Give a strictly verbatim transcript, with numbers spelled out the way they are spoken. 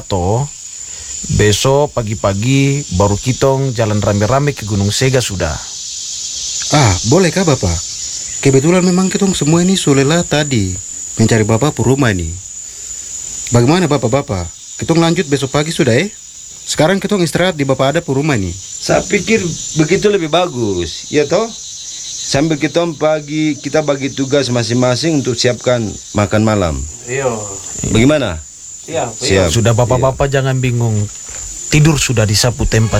Toh, besok pagi-pagi baru kitong jalan rame-rame ke Gunung Sega sudah. Ah, boleh kah Bapak? Kebetulan memang kitong semua ini sulelah tadi mencari Bapak per rumah ini. Bagaimana Bapak-Bapak? Kitong lanjut besok pagi sudah eh? Sekarang kitong istirahat di Bapak ada per rumah ini. Saya pikir begitu lebih bagus, ya toh? Sambil kita pagi kita bagi tugas masing-masing untuk siapkan makan malam. Iya. Bagaimana? Siap. Siap. Sudah bapak-bapak jangan bingung. Tidur sudah di sapu tempat